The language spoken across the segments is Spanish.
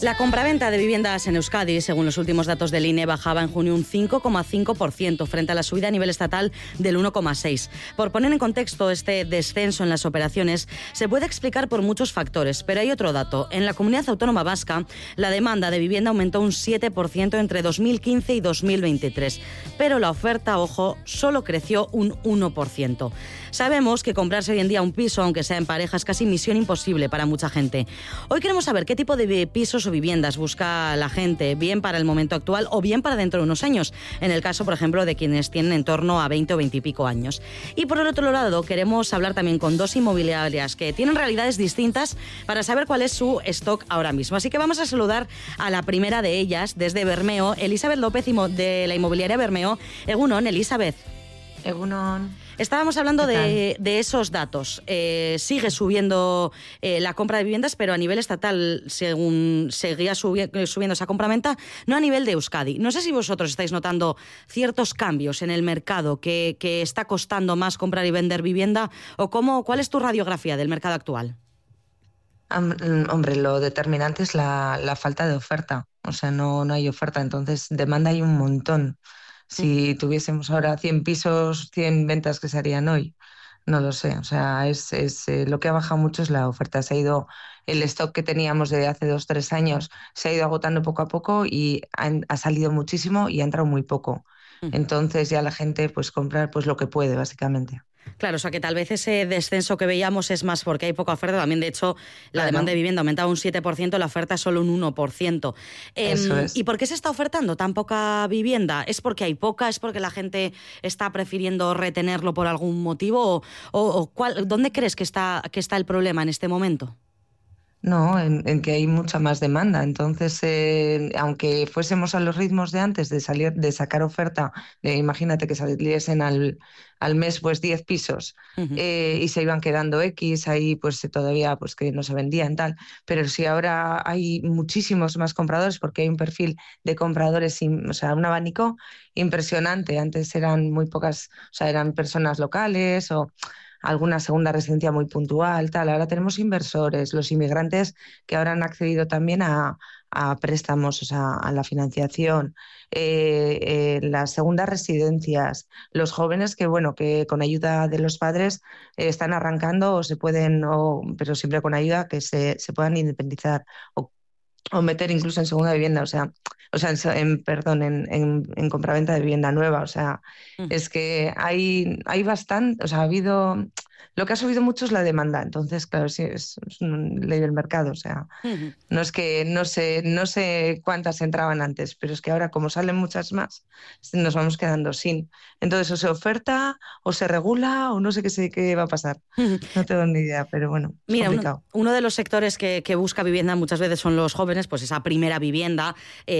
La compraventa de viviendas en Euskadi, según los últimos datos del INE, bajaba en junio un 5,5% frente a la subida a nivel estatal del 1,6%. Por poner en contexto este descenso en las operaciones, se puede explicar por muchos factores, pero hay otro dato. En la comunidad autónoma vasca, la demanda de vivienda aumentó un 7% entre 2015 y 2023, pero la oferta, ojo, solo creció un 1%. Sabemos que comprarse hoy en día un piso, aunque sea en pareja, es casi misión imposible para mucha gente. Hoy queremos saber qué tipo de pisos o viviendas busca la gente, bien para el momento actual o bien para dentro de unos años, en el caso, por ejemplo, de quienes tienen en torno a 20 o 20 y pico años. Y por el otro lado, queremos hablar también con dos inmobiliarias que tienen realidades distintas para saber cuál es su stock ahora mismo. Así que vamos a saludar a la primera de ellas, desde Bermeo, Elizabeth López, de la inmobiliaria Bermeo. Egunon, Elizabeth. Egunon. Estábamos hablando de esos datos. Sigue subiendo la compra de viviendas, pero a nivel estatal, según seguía subiendo esa compraventa, no a nivel de Euskadi. No sé si vosotros estáis notando ciertos cambios en el mercado, que está costando más comprar y vender vivienda, o ¿cuál es tu radiografía del mercado actual? Hombre, lo determinante es la falta de oferta. O sea, no hay oferta, entonces demanda hay un montón. Si tuviésemos ahora 100 pisos, 100 ventas que se harían hoy, no lo sé. O sea, lo que ha bajado mucho es la oferta. El stock que teníamos de hace 2 o 3 años se ha ido agotando poco a poco y ha salido muchísimo y ha entrado muy poco. Entonces ya la gente pues compra pues lo que puede, básicamente. Claro, o sea que tal vez ese descenso que veíamos es más porque hay poca oferta. También, de hecho, la demanda de vivienda ha aumentado un 7%, la oferta es solo un 1%. Eso es. ¿Y por qué se está ofertando tan poca vivienda? ¿Es porque hay poca? ¿Es porque la gente está prefiriendo retenerlo por algún motivo? ¿Dónde crees que está el problema en este momento? No, en que hay mucha más demanda. Entonces, aunque fuésemos a los ritmos de antes de sacar oferta, imagínate que saliesen al mes pues 10 pisos y se iban quedando X, ahí pues todavía pues que no se vendían tal. Pero si ahora hay muchísimos más compradores porque hay un perfil de compradores, o sea, un abanico impresionante. Antes eran muy pocas, o sea, eran personas locales o alguna segunda residencia muy puntual, tal. Ahora tenemos inversores, los inmigrantes que ahora han accedido también a préstamos, o sea, a la financiación, las segundas residencias, los jóvenes que, bueno, que con ayuda de los padres están arrancando o se pueden, pero siempre con ayuda, que se puedan independizar o meter incluso en segunda vivienda, en compraventa de vivienda nueva. O sea, es que hay bastante, o sea, lo que ha subido mucho es la demanda. Entonces, claro, sí, es una ley del mercado. O sea, no es que no sé cuántas entraban antes, pero es que ahora, como salen muchas más, nos vamos quedando sin. Entonces, o se oferta, o se regula, o no sé qué va a pasar. No tengo ni idea, pero bueno, es complicado. Uno de los sectores que busca vivienda muchas veces son los jóvenes, pues esa primera vivienda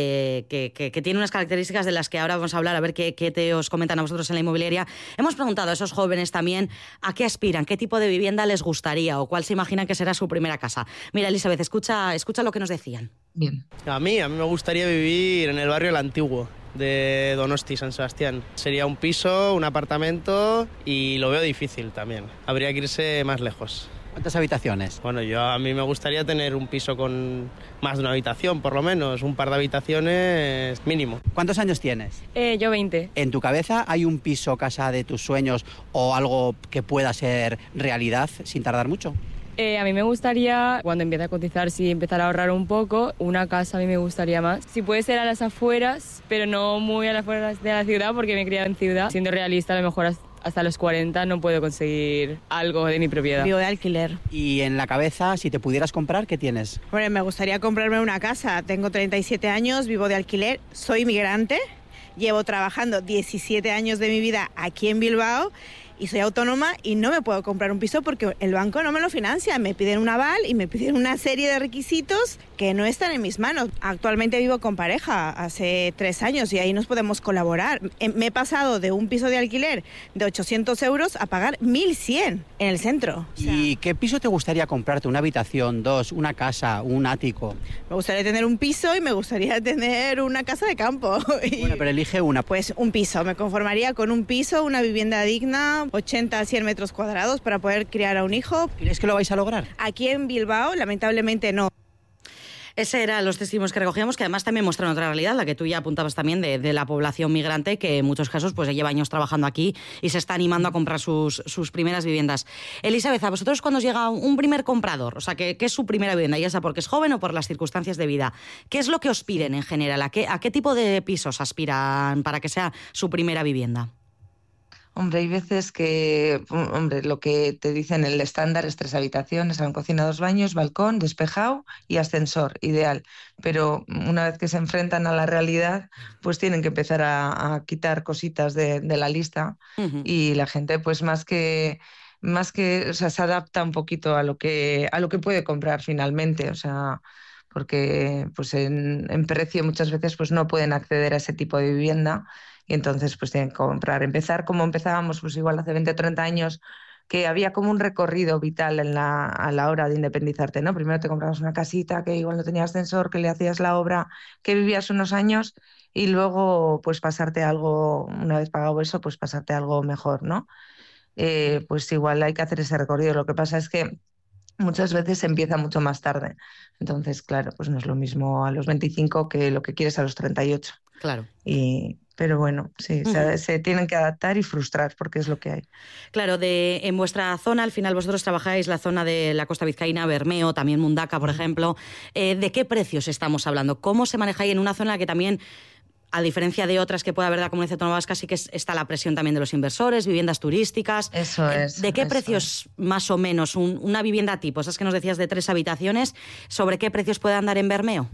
que tiene unas características de las que ahora vamos a hablar, a ver qué te os comentan a vosotros en la inmobiliaria. Hemos preguntado a esos jóvenes también a qué aspiran, qué tipo de vivienda les gustaría o cuál se imaginan que será su primera casa. Mira, Elizabeth, escucha lo que nos decían. Bien. A mí me gustaría vivir en el barrio El Antiguo de Donosti, San Sebastián. Sería un piso, un apartamento y lo veo difícil también. Habría que irse más lejos. ¿Cuántas habitaciones? Bueno, a mí me gustaría tener un piso con más de una habitación, por lo menos, un par de habitaciones mínimo. ¿Cuántos años tienes? Yo 20. ¿En tu cabeza hay un piso, casa de tus sueños o algo que pueda ser realidad sin tardar mucho? A mí me gustaría, cuando empiece a cotizar, sí, empezar a ahorrar un poco. Una casa a mí me gustaría más. Si puede ser a las afueras, pero no muy a las afueras de la ciudad, porque me he criado en ciudad. Siendo realista, a lo mejor hasta los 40 no puedo conseguir algo de mi propiedad. Vivo de alquiler. Y en la cabeza, si te pudieras comprar, ¿qué tienes? Bueno, me gustaría comprarme una casa. Tengo 37 años, vivo de alquiler, soy migrante, llevo trabajando 17 años de mi vida aquí en Bilbao y soy autónoma y no me puedo comprar un piso porque el banco no me lo financia. Me piden un aval y me piden una serie de requisitos que no están en mis manos. Actualmente vivo con pareja hace 3 años y ahí nos podemos colaborar. Me he pasado de un piso de alquiler de 800 euros a pagar 1.100 en el centro. ¿Y qué piso te gustaría comprarte? ¿Una habitación, 2, una casa, un ático? Me gustaría tener un piso y me gustaría tener una casa de campo. Bueno, pero elige una. Pues un piso. Me conformaría con un piso, una vivienda digna, 80 a 100 metros cuadrados para poder criar a un hijo. ¿Crees que lo vais a lograr? Aquí en Bilbao, lamentablemente no. Ese eran los testimonios que recogíamos, que además también muestran otra realidad, la que tú ya apuntabas también de la población migrante, que en muchos casos pues lleva años trabajando aquí y se está animando a comprar sus primeras viviendas. Elisabeth, a vosotros cuando os llega un primer comprador, o sea, ¿qué es su primera vivienda? Ya sea porque es joven o por las circunstancias de vida. ¿Qué es lo que os piden en general? ¿A qué tipo de pisos aspiran para que sea su primera vivienda? Hombre, hay veces que, lo que te dicen el estándar es 3 habitaciones, salón, cocina, 2 baños, balcón, despejado y ascensor, ideal. Pero una vez que se enfrentan a la realidad, pues tienen que empezar a quitar cositas de la lista. Uh-huh. Y la gente, pues más que, o sea, se adapta un poquito a lo que puede comprar finalmente, o sea, porque pues en precio muchas veces pues no pueden acceder a ese tipo de vivienda. Y entonces pues tienen que comprar. Empezar como empezábamos, pues igual hace 20 o 30 años, que había como un recorrido vital a la hora de independizarte, ¿no? Primero te comprabas una casita que igual no tenía ascensor, que le hacías la obra, que vivías unos años y luego pues pasarte a algo, una vez pagado eso, pues pasarte a algo mejor, ¿no? Pues igual hay que hacer ese recorrido. Lo que pasa es que muchas veces se empieza mucho más tarde. Entonces, claro, pues no es lo mismo a los 25 que lo que quieres a los 38. Claro. Pero bueno, sí, se tienen que adaptar y frustrar porque es lo que hay. Claro, en vuestra zona, al final vosotros trabajáis la zona de la costa vizcaína, Bermeo, también Mundaka, por ejemplo. ¿De qué precios estamos hablando? ¿Cómo se maneja ahí en una zona que también, a diferencia de otras que puede haber de la Comunidad Autónoma Vasca, sí que está la presión también de los inversores, viviendas turísticas? Eso es. ¿De qué precios más o menos una vivienda tipo? Esas que nos decías de 3 habitaciones, ¿sobre qué precios puede andar en Bermeo?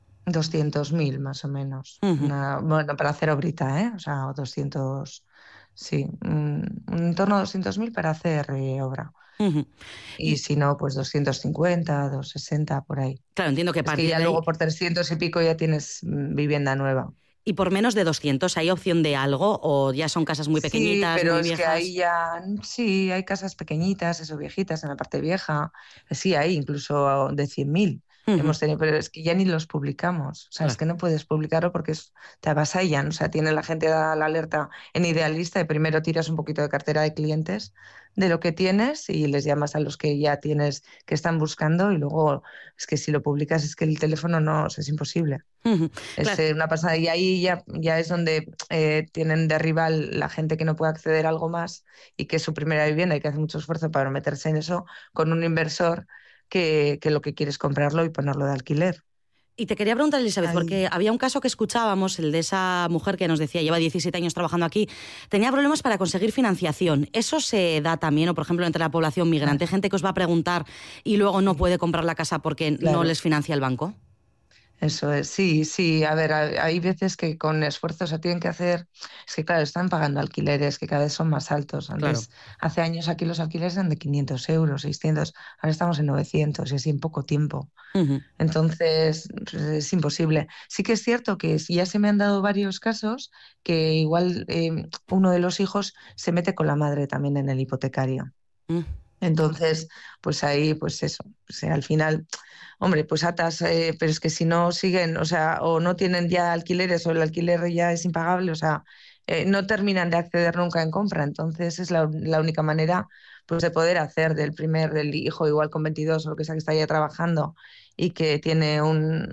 200.000 más o menos. Uh-huh. Bueno, para hacer obrita, ¿eh? O sea, 200, sí, en torno a 200.000 para hacer obra. Uh-huh. Y si no, pues 250, 260, por ahí. Claro, entiendo que ya ahí... luego por 300 y pico ya tienes vivienda nueva. ¿Y por menos de 200 hay opción de algo o ya son casas muy pequeñitas, sí, pero muy es viejas? Que ahí ya, sí, hay casas pequeñitas, eso, viejitas, en la parte vieja. Sí, hay incluso de 100.000. Hemos tenido, pero es que ya ni los publicamos, o sea, es que no puedes publicarlo porque te avasallan, o sea, tiene la gente la alerta en Idealista y primero tiras un poquito de cartera de clientes de lo que tienes y les llamas a los que ya tienes que están buscando y luego es que si lo publicas es que el teléfono no, o sea, es imposible. Es una pasada y ahí ya es donde tienen de rival la gente que no puede acceder a algo más y que es su primera vivienda y que hace mucho esfuerzo para meterse en eso con un inversor que lo que quiere es comprarlo y ponerlo de alquiler. Y te quería preguntar, Elisabeth, porque había un caso que escuchábamos, el de esa mujer que nos decía, lleva 17 años trabajando aquí, tenía problemas para conseguir financiación. ¿Eso se da también, o por ejemplo, entre la población migrante? Gente que os va a preguntar y luego no puede comprar la casa porque no les financia el banco. Eso es, sí. A ver, hay veces que con esfuerzo se tienen que hacer. Es que, claro, están pagando alquileres que cada vez son más altos. Antes, hace años aquí los alquileres eran de 500 euros, 600. Ahora estamos en 900 y así en poco tiempo. Uh-huh. Entonces, es imposible. Sí que es cierto que ya se me han dado varios casos que igual uno de los hijos se mete con la madre también en el hipotecario. Uh-huh. Entonces, pues ahí, pues eso, o sea, al final, hombre, pues atas, pero es que si no siguen, o sea, o no tienen ya alquileres o el alquiler ya es impagable, o sea, no terminan de acceder nunca en compra. Entonces es la única manera, pues, de poder hacer del hijo igual con 22 o lo que sea que está ya trabajando y que tiene un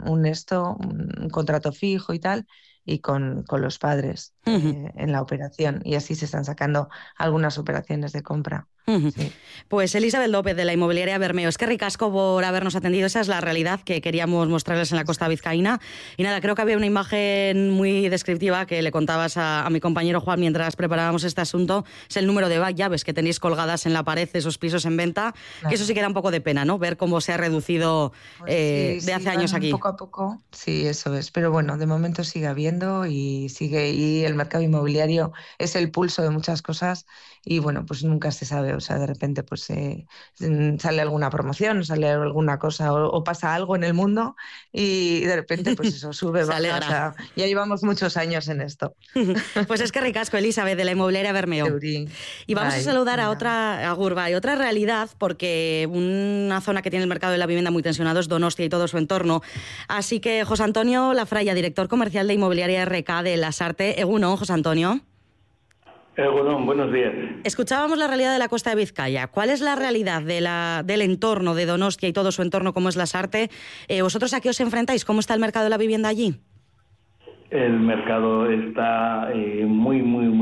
contrato fijo y tal, y con los padres en la operación. Y así se están sacando algunas operaciones de compra. Uh-huh. Sí. Pues Elisabeth López, de la inmobiliaria Bermeo. Es que ricasco por habernos atendido. Esa es la realidad que queríamos mostrarles en la costa vizcaína. Y nada, creo que había una imagen muy descriptiva que le contabas a mi compañero Juan mientras preparábamos este asunto. Es el número de llaves que tenéis colgadas en la pared, esos pisos en venta. Claro. Que eso sí que da un poco de pena, ¿no? Ver cómo se ha reducido de hace años aquí. Poco a poco, sí, eso es. Pero bueno, de momento sigue habiendo y el mercado inmobiliario es el pulso de muchas cosas y bueno, pues nunca se sabe. O sea, de repente pues sale alguna promoción, sale alguna cosa o pasa algo en el mundo y de repente pues eso sube, baja. O sea, ya llevamos muchos años en esto. Pues es que ricasco, Elisabeth, de la inmobiliaria Bermeo. Y vamos a saludar a Gurbay, otra realidad, porque una zona que tiene el mercado de la vivienda muy tensionado es Donostia y todo su entorno. Así que José Antonio Lafraya, director comercial de Inmobiliaria RK de Lasarte. Egunon, José Antonio. Bueno, buenos días. Escuchábamos la realidad de la costa de Vizcaya. ¿Cuál es la realidad del entorno de Donostia y todo su entorno, como es Lasarte? ¿Vosotros a qué os enfrentáis? ¿Cómo está el mercado de la vivienda allí? El mercado está muy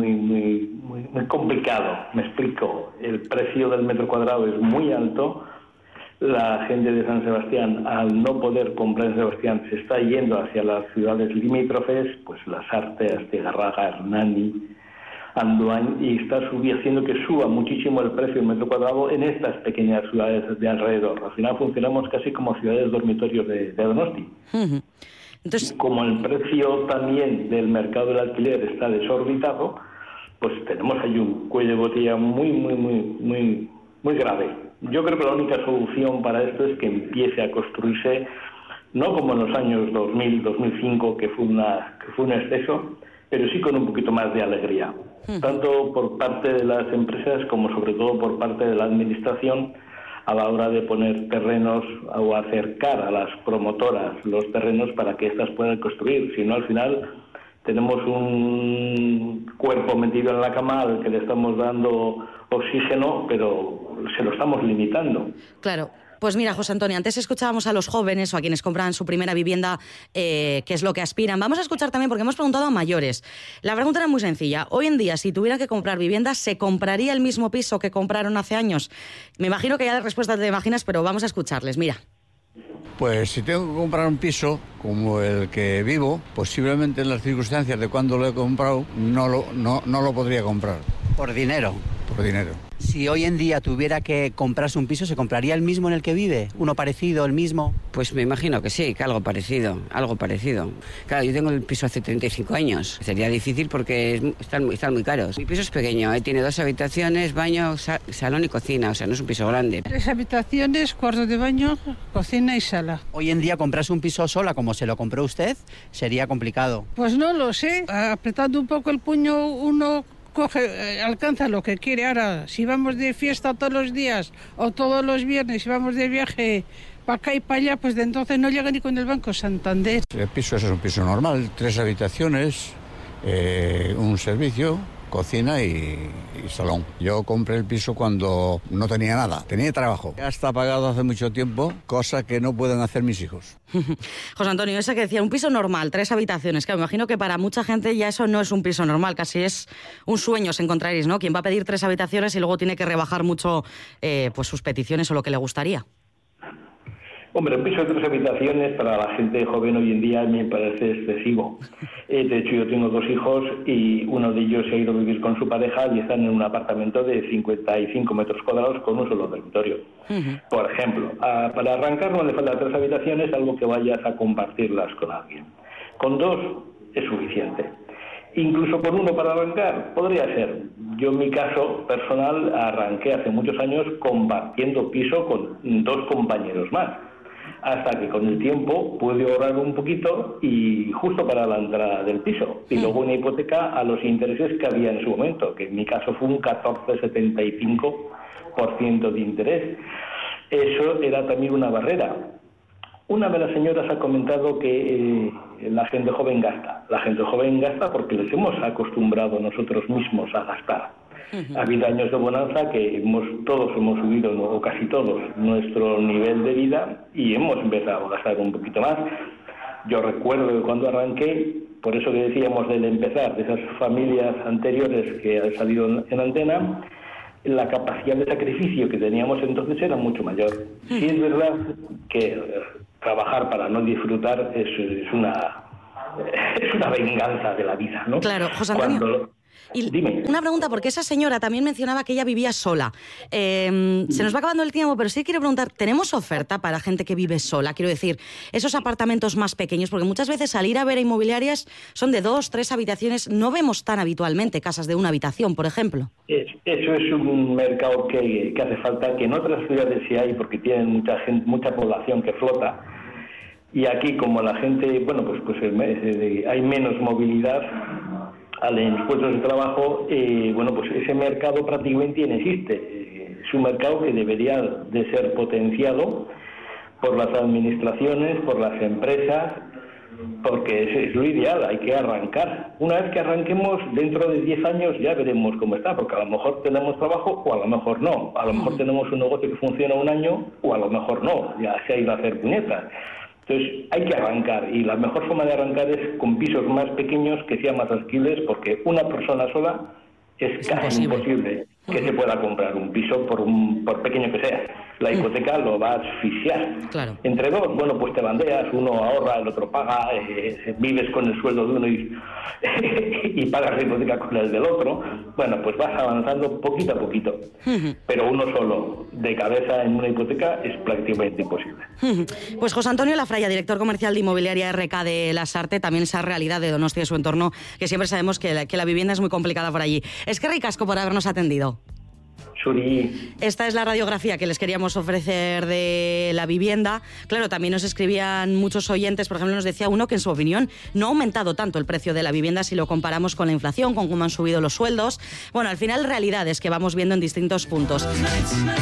complicado. Me explico. El precio del metro cuadrado es muy alto. La gente de San Sebastián, al no poder comprar en Sebastián, se está yendo hacia las ciudades limítrofes, pues Lasarte, Astigarraga, Hernani, Andoain, y está haciendo que suba muchísimo el precio del metro cuadrado en estas pequeñas ciudades de alrededor. Al final funcionamos casi como ciudades dormitorios de Donosti. Entonces, como el precio también del mercado del alquiler está desorbitado, pues tenemos ahí un cuello de botella muy grave. Yo creo que la única solución para esto es que empiece a construirse, no como en los años 2000, 2005, que fue un exceso, pero sí con un poquito más de alegría, tanto por parte de las empresas como sobre todo por parte de la administración, a la hora de poner terrenos o acercar a las promotoras los terrenos para que éstas puedan construir. Si no, al final tenemos un cuerpo metido en la cama al que le estamos dando oxígeno, pero se lo estamos limitando. Claro. Pues mira, José Antonio, antes escuchábamos a los jóvenes o a quienes compran su primera vivienda, qué es lo que aspiran. Vamos a escuchar también, porque hemos preguntado a mayores. La pregunta era muy sencilla. Hoy en día, si tuvieran que comprar vivienda, ¿se compraría el mismo piso que compraron hace años? Me imagino que ya la respuesta te imaginas, pero vamos a escucharles. Mira. Pues si tengo que comprar un piso como el que vivo, posiblemente en las circunstancias de cuando lo he comprado, no lo podría comprar. ¿Por dinero? Por dinero. Si hoy en día tuviera que comprarse un piso, ¿se compraría el mismo en el que vive? ¿Uno parecido, el mismo? Pues me imagino que sí, que algo parecido. Claro, yo tengo el piso hace 35 años. Sería difícil porque están muy caros. Mi piso es pequeño, tiene 2 habitaciones, baño, salón y cocina, o sea, no es un piso grande. 3 habitaciones, cuarto de baño, cocina y sala. Hoy en día comprarse un piso sola, como se lo compró usted, sería complicado. Pues no lo sé, apretando un poco el puño uno alcanza lo que quiere. Ahora, si vamos de fiesta todos los días o todos los viernes, si vamos de viaje para acá y para allá, pues de entonces no llega ni con el Banco Santander. El piso es un piso normal, 3 habitaciones, un servicio, cocina y salón. Yo compré el piso cuando no tenía nada, tenía trabajo. Ya está pagado hace mucho tiempo, cosa que no pueden hacer mis hijos. José Antonio, esa que decía, un piso normal, 3 habitaciones, que me imagino que para mucha gente ya eso no es un piso normal, casi es un sueño, os encontraréis, ¿no? Quien va a pedir 3 habitaciones y luego tiene que rebajar mucho pues sus peticiones o lo que le gustaría. Hombre, un piso de 3 habitaciones para la gente joven hoy en día me parece excesivo. De hecho, yo tengo 2 hijos y uno de ellos se ha ido a vivir con su pareja y están en un apartamento de 55 metros cuadrados con un solo dormitorio. Por ejemplo, para arrancar no le faltan 3 habitaciones, algo que vayas a compartirlas con alguien. Con 2 es suficiente. Incluso con 1 para arrancar, podría ser. Yo en mi caso personal arranqué hace muchos años compartiendo piso con 2 compañeros más, hasta que con el tiempo pude ahorrar un poquito y justo para la entrada del piso. Y luego una hipoteca a los intereses que había en su momento, que en mi caso fue un 14,75% de interés. Eso era también una barrera. Una de las señoras ha comentado que la gente joven gasta. La gente joven gasta porque les hemos acostumbrado nosotros mismos a gastar. Ha habido años de bonanza que todos hemos subido, o casi todos, nuestro nivel de vida y hemos empezado a gastar un poquito más. Yo recuerdo que cuando arranqué, por eso que decíamos del empezar, de esas familias anteriores que han salido en antena, la capacidad de sacrificio que teníamos entonces era mucho mayor. Sí es verdad que trabajar para no disfrutar es una venganza de la vida, ¿no? Claro, José Antonio. Y una pregunta, porque esa señora también mencionaba que ella vivía sola. Se nos va acabando el tiempo, pero sí quiero preguntar, ¿tenemos oferta para gente que vive sola? Quiero decir, esos apartamentos más pequeños, porque muchas veces salir a ver inmobiliarias son de 2, 3 habitaciones, no vemos tan habitualmente casas de 1 habitación, por ejemplo. Eso es un mercado que hace falta, que en otras ciudades sí hay, porque tienen mucha gente, mucha población que flota. Y aquí, como la gente, bueno, pues hay menos movilidad en los puestos de trabajo, bueno, pues ese mercado prácticamente no existe. Es un mercado que debería de ser potenciado por las administraciones, por las empresas, porque es lo ideal, hay que arrancar. Una vez que arranquemos, dentro de 10 años ya veremos cómo está, porque a lo mejor tenemos trabajo o a lo mejor no. A lo mejor tenemos un negocio que funciona un año o a lo mejor no, ya se ha ido a hacer puñetas. Entonces hay que arrancar, y la mejor forma de arrancar es con pisos más pequeños que sean más asequibles, porque una persona sola es casi imposible que se pueda comprar un piso por pequeño que sea. La hipoteca lo va a asfixiar. Claro. Entre dos, bueno, pues te bandeas, uno ahorra, el otro paga, vives con el sueldo de uno y pagas la hipoteca con el del otro. Bueno, pues vas avanzando poquito a poquito. Pero uno solo, de cabeza en una hipoteca, es prácticamente imposible. Pues José Antonio Lafraya, director comercial de Inmobiliaria RK de Lasarte, también esa realidad de Donostia y su entorno, que siempre sabemos que la vivienda es muy complicada por allí. Es que ricasco por habernos atendido. Suri. Esta es la radiografía que les queríamos ofrecer de la vivienda. Claro, también nos escribían muchos oyentes, por ejemplo, nos decía uno que en su opinión no ha aumentado tanto el precio de la vivienda si lo comparamos con la inflación, con cómo han subido los sueldos. Bueno, al final realidades que vamos viendo en distintos puntos.